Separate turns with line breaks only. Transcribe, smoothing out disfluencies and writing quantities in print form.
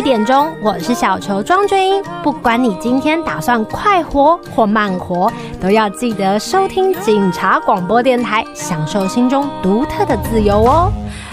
点钟，我是小球庄君英。不管你今天打算快活或慢活，都要记得收听警察广播电台，享受心中独特的自由哦。